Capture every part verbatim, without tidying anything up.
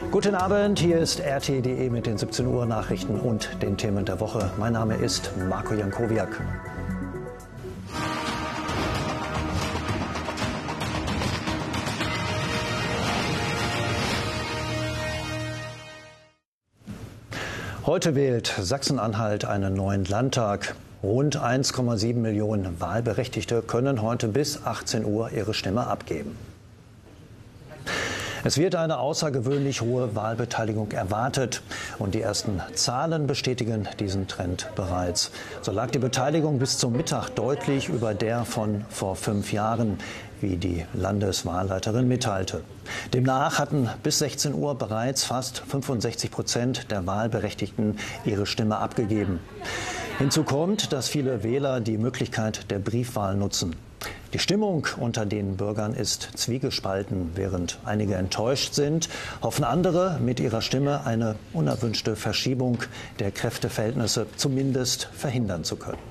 Guten Abend, hier ist R T punkt D E mit den siebzehn Uhr Nachrichten und den Themen der Woche. Mein Name ist Marco Jankowiak. Heute wählt Sachsen-Anhalt einen neuen Landtag. Rund eins Komma sieben Millionen Wahlberechtigte können heute bis achtzehn Uhr ihre Stimme abgeben. Es wird eine außergewöhnlich hohe Wahlbeteiligung erwartet und die ersten Zahlen bestätigen diesen Trend bereits. So lag die Beteiligung bis zum Mittag deutlich über der von vor fünf Jahren, wie die Landeswahlleiterin mitteilte. Demnach hatten bis sechzehn Uhr bereits fast fünfundsechzig Prozent der Wahlberechtigten ihre Stimme abgegeben. Hinzu kommt, dass viele Wähler die Möglichkeit der Briefwahl nutzen. Die Stimmung unter den Bürgern ist zwiegespalten. Während einige enttäuscht sind, hoffen andere, mit ihrer Stimme eine unerwünschte Verschiebung der Kräfteverhältnisse zumindest verhindern zu können.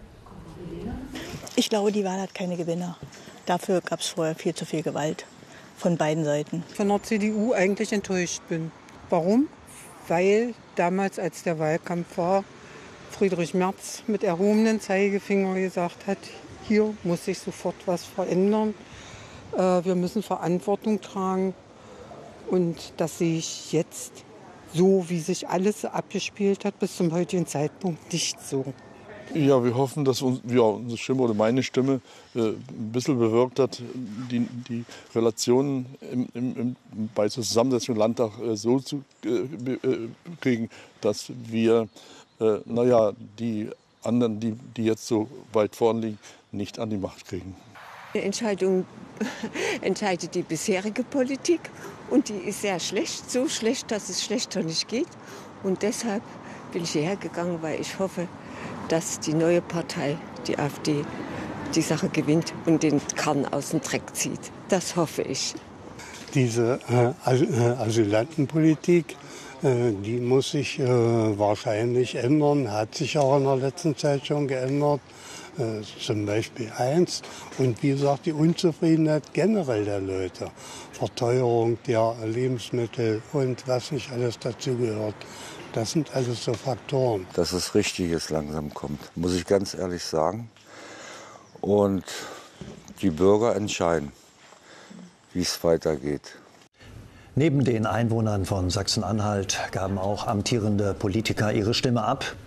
Ich glaube, die Wahl hat keine Gewinner. Dafür gab es vorher viel zu viel Gewalt von beiden Seiten. Von der C D U eigentlich enttäuscht bin. Warum? Weil damals, als der Wahlkampf war, Friedrich Merz mit erhobenem Zeigefinger gesagt hat, hier muss sich sofort was verändern. Wir müssen Verantwortung tragen. Und das sehe ich jetzt so, wie sich alles abgespielt hat, bis zum heutigen Zeitpunkt nicht so. Ja, wir hoffen, dass uns, ja, unsere Stimme oder meine Stimme äh, ein bisschen bewirkt hat, die, die Relationen im, im, im, bei der Zusammensetzung im Landtag äh, so zu äh, kriegen, dass wir äh, naja, die anderen, die, die jetzt so weit vorn liegen, nicht an die Macht kriegen. Die Entscheidung entscheidet die bisherige Politik und die ist sehr schlecht, so schlecht, dass es schlechter nicht geht. Und deshalb bin ich hierher gegangen, weil ich hoffe, dass die neue Partei, die AfD, die Sache gewinnt und den Karren aus dem Dreck zieht. Das hoffe ich. Diese äh, Asylantenpolitik, äh, die muss sich äh, wahrscheinlich ändern, hat sich auch in der letzten Zeit schon geändert. Äh, zum Beispiel eins. Und wie gesagt, die Unzufriedenheit generell der Leute. Verteuerung der Lebensmittel und was nicht alles dazugehört. Das sind alles so Faktoren. Dass es Richtiges langsam kommt, muss ich ganz ehrlich sagen. Und die Bürger entscheiden, wie es weitergeht. Neben den Einwohnern von Sachsen-Anhalt gaben auch amtierende Politiker ihre Stimme ab.